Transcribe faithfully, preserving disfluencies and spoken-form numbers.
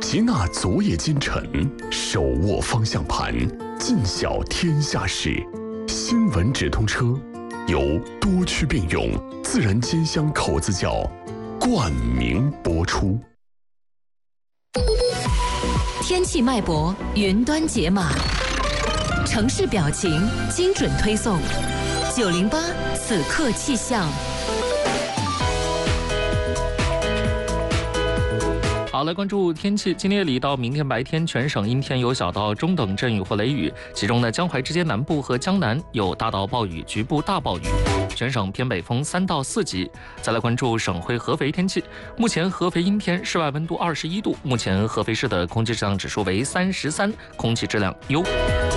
骑纳昨夜今晨，手握方向盘，尽晓天下事。新闻直通车，由多区并用自然煎香口子窖冠名播出。 天气脉搏，云端解码，城市表情，精准推送。九零八此刻气象。 好，来关注天气。今天夜里到明天白天，全省阴天有小到中等阵雨或雷雨，其中呢，江淮之间南部和江南有大到暴雨，局部大暴雨。全省偏北风三到四级。再来关注省会合肥天气。目前合肥阴天，室外温度二十一度。目前合肥市的空气质量指数为三十三，空气质量优。